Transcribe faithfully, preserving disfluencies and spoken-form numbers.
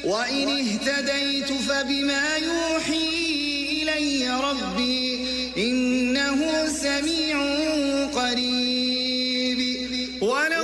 وإن اهتديت فبما يوحي إلي ربي إنه سميع قريب.